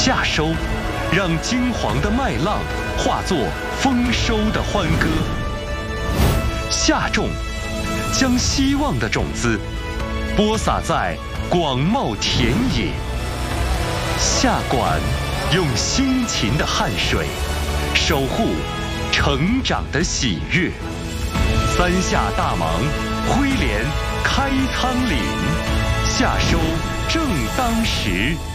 夏收，让金黄的麦浪化作丰收的欢歌；夏种，将希望的种子播撒在广袤田野；夏管，用辛勤的汗水守护成长的喜悦。三夏大忙，挥镰开汤岭，夏收正当时。